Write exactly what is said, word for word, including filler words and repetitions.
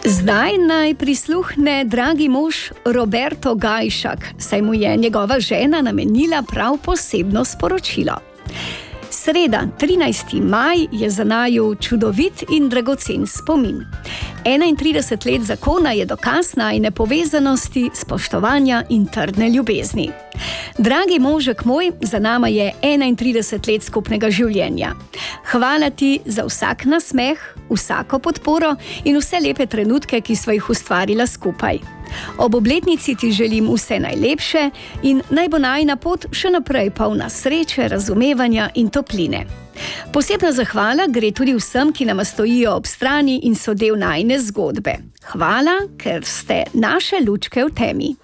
Zdaj naj prisluhne dragi mož Roberto Gajšak, saj mu je njegova žena namenila prav posebno sporočilo. Sreda, trinajsti maj, je za naju čudovit in dragocen spomin. enaintrideset let zakona je dokaz najine povezanosti, spoštovanja in trdne ljubezni. Dragi možek moj, za nama je enaintrideset let skupnega življenja. Hvala ti za vsak nasmeh, vsako podporo in vse lepe trenutke, ki sva jih ustvarila skupaj. Ob obletnici ti želim vse najlepše in naj bo najina pot še naprej polna sreče, razumevanja in topline. Posebna zahvala gre tudi vsem, ki nama stojijo ob strani in so del najine zgodbe. Hvala, ker ste naše lučke v temi.